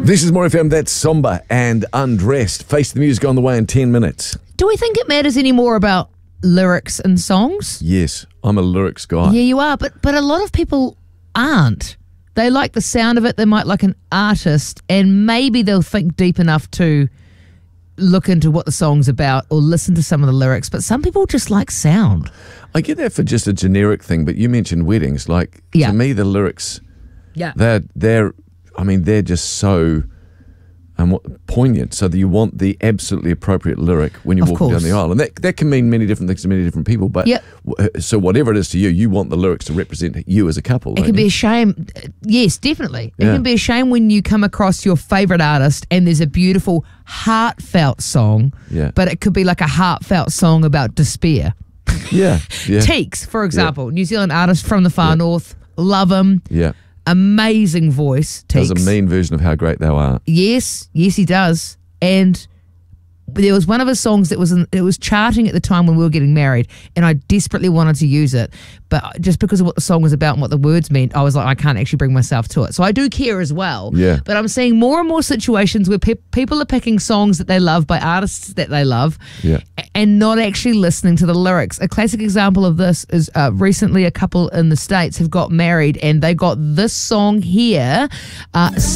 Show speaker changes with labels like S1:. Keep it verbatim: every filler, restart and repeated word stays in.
S1: This is More F M. That's Somber and Undressed. Face the Music on the way in ten minutes.
S2: Do we think it matters anymore about lyrics and songs?
S1: Yes, I'm a lyrics guy.
S2: Yeah, you are, but but a lot of people aren't. They like the sound of it. They might like an artist, and maybe they'll think deep enough to look into what the song's about or listen to some of the lyrics. But some people just like sound.
S1: I get that for just a generic thing, but you mentioned weddings. Like,
S2: Yeah.
S1: to me, the lyrics,
S2: Yeah.
S1: they're, they're I mean, they're just so um, poignant, so that you want the absolutely appropriate lyric when you're
S2: Of
S1: walking
S2: course.
S1: down the aisle. And that, that can mean many different things to many different people. But
S2: Yep.
S1: w- so whatever it is to you, you want the lyrics to represent you as a couple.
S2: It
S1: don't
S2: can be
S1: you?
S2: a shame. Yes, definitely. It
S1: Yeah.
S2: can be a shame when you come across your favourite artist and there's a beautiful, heartfelt song,
S1: Yeah.
S2: but it could be like a heartfelt song about despair.
S1: Yeah, yeah,
S2: Teeks, for example, New Zealand artist from the far north. Love him.
S1: yeah.
S2: Amazing voice,
S1: Does
S2: Teeks.
S1: a mean version of How Great Thou Art.
S2: Yes, yes, he does. And there was one of his songs that was in, it was charting at the time when we were getting married, and I desperately wanted to use it, but just because of what the song was about and what the words meant, I was like, I can't actually bring myself to it. So I do care as well.
S1: Yeah.
S2: But I'm seeing more and more situations where pe- people are picking songs that they love by artists that they love,
S1: Yeah.
S2: a- and not actually listening to the lyrics. A classic example of this is uh, recently a couple in the States have got married, and they got this song here. Uh,